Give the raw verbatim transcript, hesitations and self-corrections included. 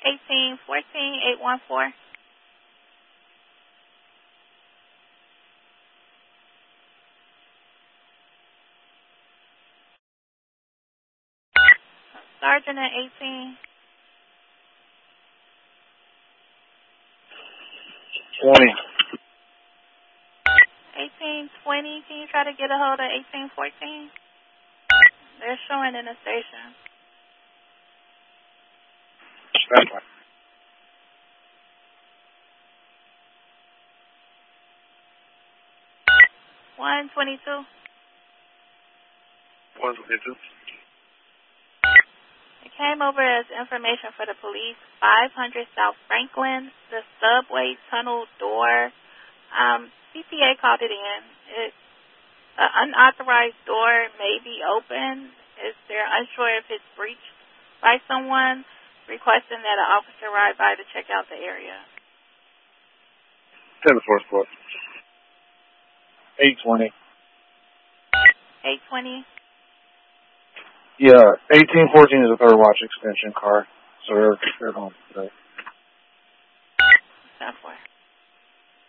eighteen fourteen, eight one four. Sergeant at eighteen. twenty. eighteen twenty, can you try to get a hold of eighteen fourteen? They're showing in the station. That's fine. one twenty-two. one twenty-two. It came over as information for the police. five hundred South Franklin, the subway tunnel door. Um, C P A called it in. It, an unauthorized door may be open. If they're unsure if it's breached by someone, requesting that an officer ride by to check out the area. ten four four. eight twenty. eight twenty. Yeah, eighteen fourteen is a third watch extension car, so they're, they're home today. ten four.